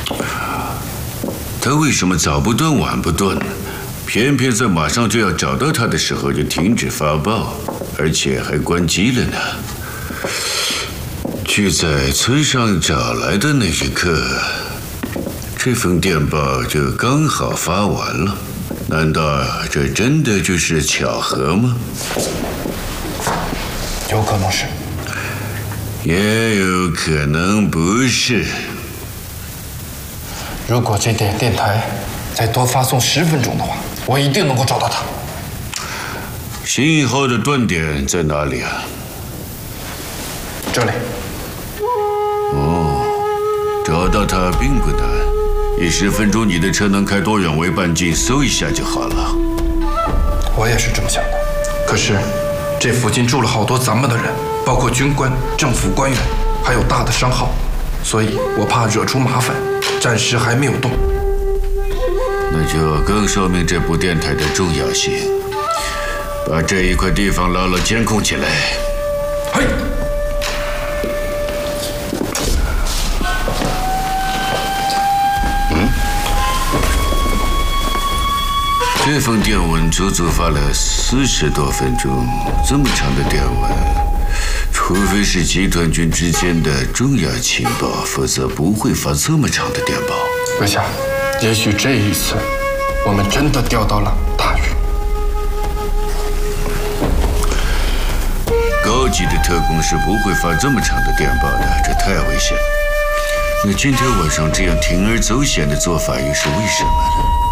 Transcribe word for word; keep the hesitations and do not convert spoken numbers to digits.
他为什么早不断晚不断呢？偏偏在马上就要找到他的时候就停止发报，而且还关机了呢？就在村上找来的那一刻，这封电报就刚好发完了。难道这真的就是巧合吗？ 有可能是， 也有可能不是。 如果这点电台再多发送十分钟的话，我一定能够找到他。 信号的断点在哪里啊？ 这里。 哦，找到它并不难，一十分钟你的车能开多远为半径，搜一下就好了。 我也是这么想的。可是，这附近住了好多咱们的人，包括军官、政府官员，还有大的商号，所以我怕惹出麻烦，暂时还没有动。 那就更说明这部电台的重要性。把这一块地方牢牢监控起来。 嘿。 嗯，这封电文足足发了四十多分钟，这么长的电文，除非是集团军之间的重要情报，否则不会发这么长的电报。 阁下，也许这一次，我们真的钓到了大鱼。 高级的特工是不会发这么长的电报的，这太危险。那今天晚上这样铤而走险的做法又是为什么呢？